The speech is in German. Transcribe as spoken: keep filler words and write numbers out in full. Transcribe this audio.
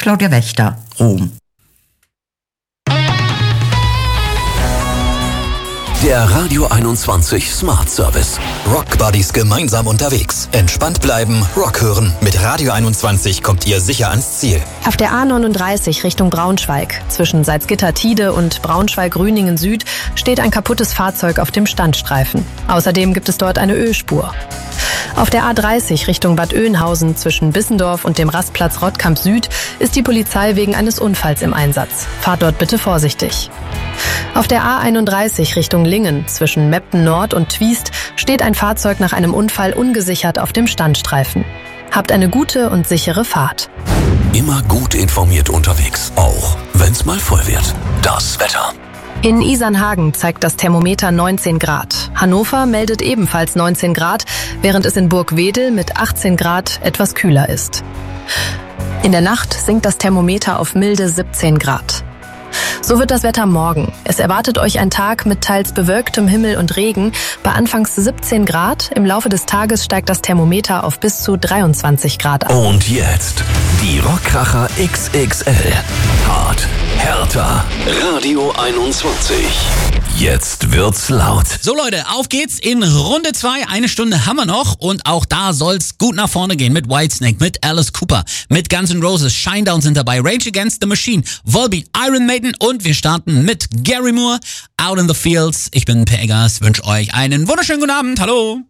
Claudia Wächter, Rom. Der Radio einundzwanzig Smart Service. Rock Buddies gemeinsam unterwegs. Entspannt bleiben, Rock hören. Mit Radio einundzwanzig kommt ihr sicher ans Ziel. Auf der A neununddreißig Richtung Braunschweig, zwischen Salzgitter-Tide und Braunschweig-Rüningen Süd, steht ein kaputtes Fahrzeug auf dem Standstreifen. Außerdem gibt es dort eine Ölspur. Auf der A dreißig Richtung Bad Oeynhausen zwischen Bissendorf und dem Rastplatz Rottkamp Süd ist die Polizei wegen eines Unfalls im Einsatz. Fahrt dort bitte vorsichtig. Auf der A einunddreißig Richtung Lingen zwischen Meppen Nord und Twiest steht ein Fahrzeug nach einem Unfall ungesichert auf dem Standstreifen. Habt eine gute und sichere Fahrt. Immer gut informiert unterwegs, auch wenn's mal voll wird. Das Wetter. In Isernhagen zeigt das Thermometer neunzehn Grad. Hannover meldet ebenfalls neunzehn Grad, während es in Burgwedel mit achtzehn Grad etwas kühler ist. In der Nacht sinkt das Thermometer auf milde siebzehn Grad. So wird das Wetter morgen. Es erwartet euch ein Tag mit teils bewölktem Himmel und Regen bei anfangs siebzehn Grad. Im Laufe des Tages steigt das Thermometer auf bis zu dreiundzwanzig Grad an. Und jetzt die Rockkracher X X L. Hart, härter. Radio einundzwanzig. Jetzt wird's laut. So Leute, auf geht's in Runde zwei. Eine Stunde haben wir noch und auch da soll's gut nach vorne gehen mit Whitesnake, mit Alice Cooper, mit Guns N' Roses, Shinedown sind dabei, Rage Against the Machine, Volbeat, Iron Maiden und wir starten mit Gary Moore, Out in the Fields. Ich bin Per Eggers, wünsche euch einen wunderschönen guten Abend. Hallo.